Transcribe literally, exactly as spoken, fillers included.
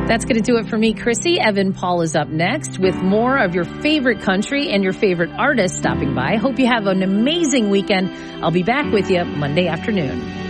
That's going to do it for me, Chrissy. Evan Paul is up next with more of your favorite country and your favorite artists stopping by. Hope you have an amazing weekend. I'll be back with you Monday afternoon.